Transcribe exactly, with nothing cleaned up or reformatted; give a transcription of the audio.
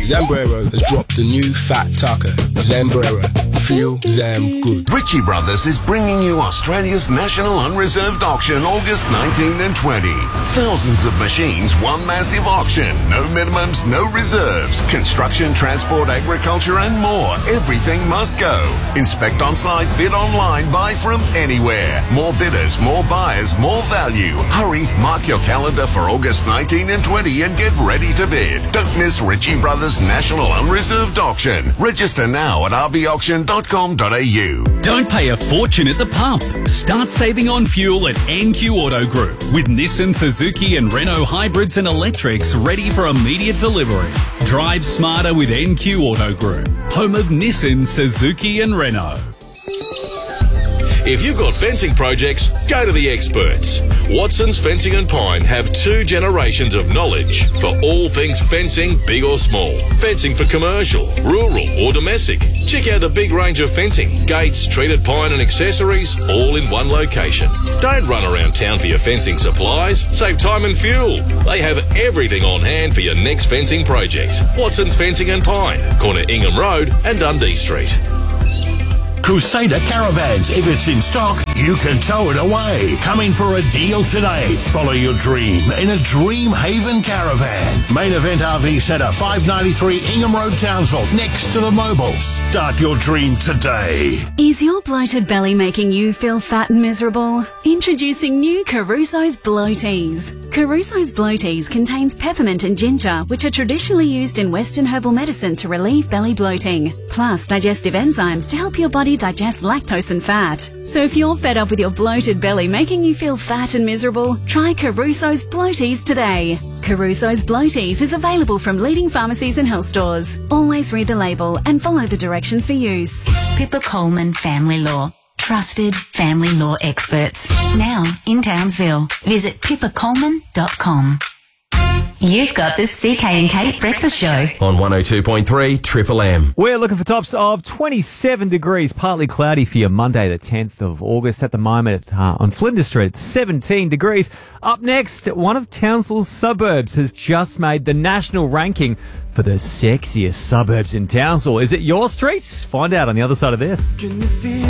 Zambrero has dropped a new fat taco. Zambrero. Feel Zam good. Ritchie Brothers is bringing you Australia's National Unreserved Auction August nineteenth and twentieth. Thousands of machines, one massive auction. No minimums, no reserves. Construction, transport, agriculture and more. Everything must go. Inspect on site, bid online, buy from anywhere. More bidders, more buyers, more value. Hurry, mark your calendar for August nineteenth and twentieth and get ready to bid. Don't miss Ritchie Brothers National Unreserved Auction. Register now at r b auction dot com dot a u. Don't pay a fortune at the pump. Start saving on fuel at N Q Auto Group with Nissan, Suzuki and Renault hybrids and electrics ready for immediate delivery. Drive smarter with N Q Auto Group, home of Nissan, Suzuki and Renault. If you've got fencing projects, go to the experts. Watson's Fencing and Pine have two generations of knowledge for all things fencing, big or small. Fencing for commercial, rural or domestic. Check out the big range of fencing, gates, treated pine and accessories, all in one location. Don't run around town for your fencing supplies. Save time and fuel. They have everything on hand for your next fencing project. Watson's Fencing and Pine, corner Ingham Road and Dundee Street. Crusader Caravans. If it's in stock, you can tow it away. Come in for a deal today. Follow your dream in a Dream Haven caravan. Main Event R V Centre, five ninety-three Ingham Road, Townsville, next to the Mobile. Start your dream today. Is your bloated belly making you feel fat and miserable? Introducing new Caruso's Bloaties. Caruso's Bloaties contains peppermint and ginger, which are traditionally used in Western herbal medicine to relieve belly bloating, plus digestive enzymes to help your body digest lactose and fat. So if you're fed up with your bloated belly making you feel fat and miserable, try Caruso's Bloaties today. Caruso's Bloaties is available from leading pharmacies and health stores. Always read the label and follow the directions for use. Pippa Coleman Family Law. Trusted family law experts. Now in Townsville. Visit pippa coleman dot com. You've got the C K and Kate Breakfast Show on one oh two point three Triple M. We're looking for tops of twenty-seven degrees, partly cloudy for your Monday the tenth of August. At the moment uh, on Flinders Street, it's seventeen degrees. Up next, one of Townsville's suburbs has just made the national ranking for the sexiest suburbs in Townsville. Is it your street? Find out on the other side of this.